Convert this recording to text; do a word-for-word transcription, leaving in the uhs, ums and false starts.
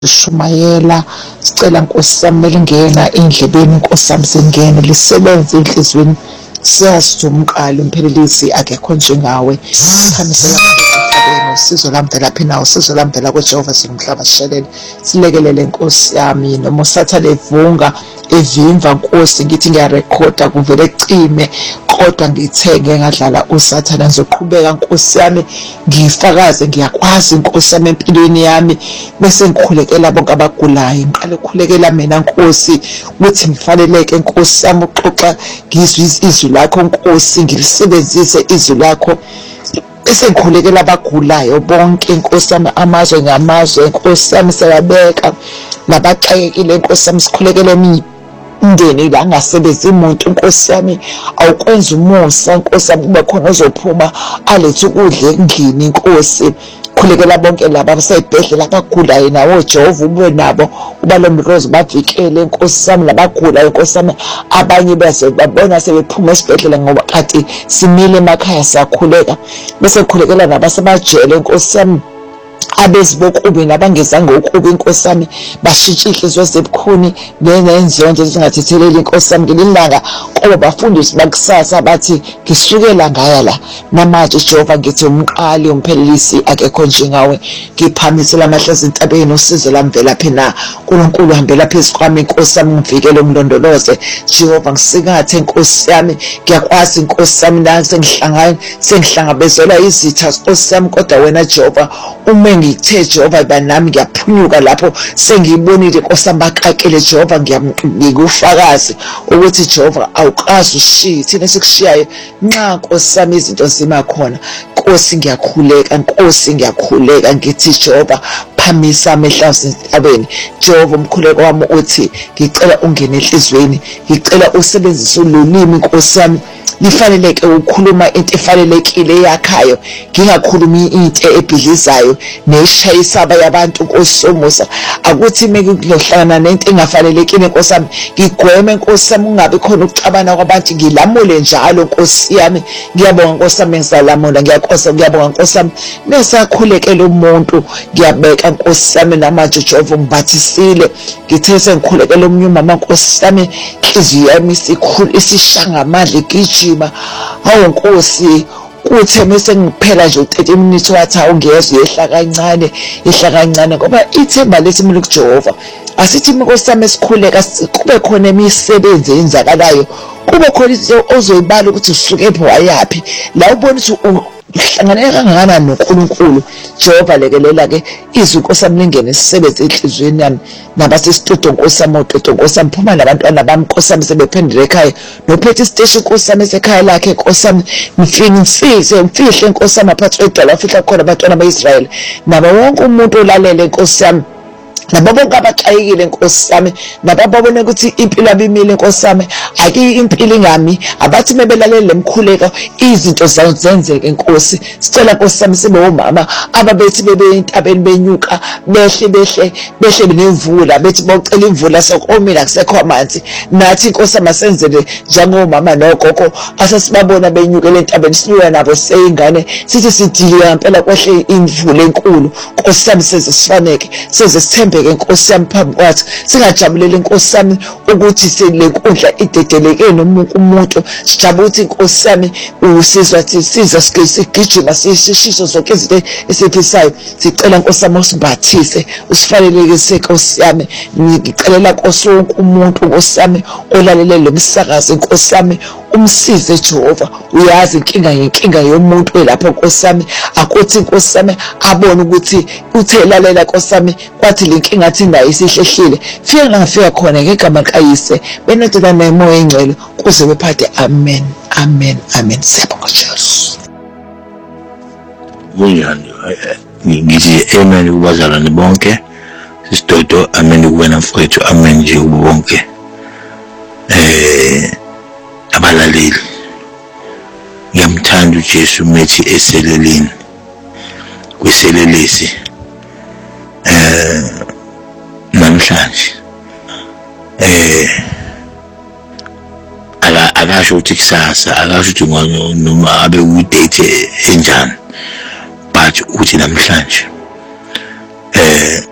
Shumayela sicela Nkosi yami lingena endlebeni Nkosi yami singene lisebenze enhlizweni siyazi umqali umphelelisi akekho njengawe khamisela emhlabeni usizo lamdala phina usizo lamdala kweJehova singumhlaba shelele silekelele Nkosi yami noma usathane evunga evimva Nkosi ngithi ngiyarekhoda kuvele cime kodwa ngithenge ngadlala usathana ngizoqhubeka Nkosi yami ngifakaze ngiyakwazi Nkosi yami empilweni yami bese ngikhulekela bonke abagulayo ngiqale ukukhulekela mina Nkosi ukuthi ngifaneleke Nkosi yami uxoxa ngizwe izwi lakho Nkosi ngilisebenzise izwi lakho bese ngikhulekela abagulayo bonke Nkosi yami amazwe ngamazwe Nkosi yami siyabeka nabaxekile Nkosi yami sikhulekele mina indeni la ngasebenza umuntu Nkosi yami awukwenza umusa Nkosi yami kube khona ozophuma alethe ukudla endlini Nkosi khulekela bonke laba abasebhedlela abagulayo nawo Jehova ube nabo ubalomrozo bavikele Nkosi yami labagulayo Nkosi yami abanye bese babona sebephuma esibhedlela ngoba kati simile emakhaya siyakhuleka bese khulekela nabasebajele Nkosi yami abezibokubi nabangezanga ukubi Nkosi yami bashintsha inhliziyo zebukhuni nenenzonzo zingathetheleli Nkosi yami ngelilanga ngoba bafundisi bakusasa bathi ngisukela ngaya la namanje Jehova ngithi umqali umphelelisi akekho njengawe ngiphamisela amahlazo entabeni usizo lamvela phina uNkulunkulu hambela phezulu kwami Nkosi yami ngivikele umlondoloze Jehova ngisikathe Nkosi yami ngiyakwazi Nkosi yami la sengihlangana sengihlangabezela izitha Nkosi yami kodwa wena Jehova uma ngithe Jehova banami ngiyaphunyuka lapho sengiyibonile Nkosi yami bakakele Jehova ngiyakufakazi ukuthi Jehova awukazi ushiye thina sikushiyayo nxa Nkosi yami izinto zima khona Nkosi ngiyakhuleka Nkosi ngiyakhuleka ngithi Jehova phamisa amehlazo entabeni Jehova umkhuleko wami uthi ngicela ungene enhlizweni ngicela usebenzise ulimi Nkosi yami lifaneleke ukukhuluma into efanelekile yakhayo ngingakhulumi into ebhidlizayo neshayisa abayabantu Nkosi yomusa akuthi mekuhlangana nento engafanelekile Nkosi yami ngigweme Nkosi yami ungabe khona ukuxabana kwabantu ngilamule njalo Nkosi yami ngiyabonga Nkosi yami ngisalamula ngiyakhosa ngiyabonga Nkosi yami nesakhulekela umuntu ngiyabeka Nkosi yami namanje Jehova ngibathisile ngithe sengikhulekela omunye umama Nkosi yami inhliziyo yami isikhulu isishanga amandla igijima hawo Nkosi kuthi mase ngiphela nje thirty minutes wathi awungezwe yehla kancane yehla kancane ngoba ithemba lethi mina kuJehova asithi Nkosi yami esikhuleka kube khona imisebenzi eyenzakalayo kube khona izinto ozoyibala ukuthi usuke pho wayapi la ubona ukuthi uhlangane kangakanani noNkulunkulu Jehova lekelela ke izwi Nkosi yami lingene sisebenze enhlizweni yami nabasesitudio Nkosi yami uqedo Nkosi yami phuma nabantwana bami Nkosi yami sebephendule ekhaya nophethe isiteshi Nkosi yami esekhaya lakhe Nkosi yami mfihle mfihle Nkosi yami aphathe edala afihla khona abantwana baIsrael nabo wonke umuntu olalele Nkosi yami nabo bonke abaxayekile Nkosi yami nabo babone ukuthi impilo abimile Nkosi yami aki impilo ingami abathi mebelalela lemkhuleko izinto zawo zenzeke Nkosi sicela Nkosi yami sibe omama ababethi bebe entabeni benyuka behle behle behle benemvula bethi bocela imvula sokomila kusekho amanzi nathi Nkosi yami senzele njengomama nogogo asesibabona benyukela entabeni sibuya nabo seyingane sithi sidiliya ngempela kwehle imvula enkulu Nkosi yami sezisifaneke sezisithembe Nkosi yami phambi kwathi singajabulele Nkosi yami ukuthi selenkundla idedeleke noma umuntu sijabula ukuthi Nkosi yami usizwa siza sigijima sishisho zonke izinto esiphisayo sicela Nkosi yami usibathise usifanelekise Nkosi yami ngicelela Nkosi wonke umuntu Nkosi yami olalele lo msakazi Nkosi yami umsize Jehova uyazi inkinga yenkinga yomuntu elapho Nkosi yami akuthi Nkosi yami abone ukuthi uthelalela Nkosi yami kwathi lenkinga athi nayo isihlehlile fika ngafika khona ngegama kaYise benodela nemoya engcwele kuze bephathe amen amen amen siyabonga Jesu Bunjani ngithi amen kubazalwane bonke sisidodo amen kuwena mfowethu amen nje bonke eh abalaleli ngiyamthanda uJesu methi eseleleni kwiselelesi eh namhlanje eh ala akasho ukuthi kusasa akasho ukuthi noma abe udate enjani but uthi namhlanje eh